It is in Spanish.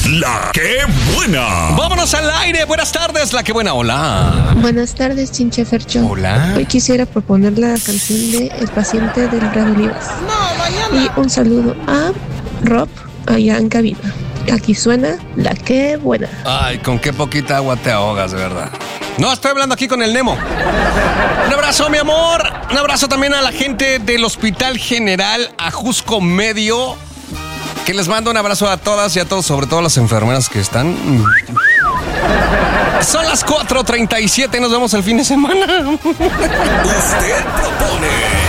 La que buena. Vámonos al aire. Buenas tardes, La que buena. Hola. Buenas tardes, Chinche Fercho. Hola. Hoy quisiera proponer la canción de El paciente del Radio Olivas. No, mañana. Y un saludo a Rob allá en cabina. Aquí suena La que buena. Ay, con qué poquita agua te ahogas, de verdad. No, estoy hablando aquí con el Nemo. Un abrazo, mi amor. Un abrazo también a la gente del Hospital General Ajusco Medio, que les mando un abrazo a todas y a todos, sobre todo a las enfermeras que están. Son las 4:37, nos vemos el fin de semana. Usted propone.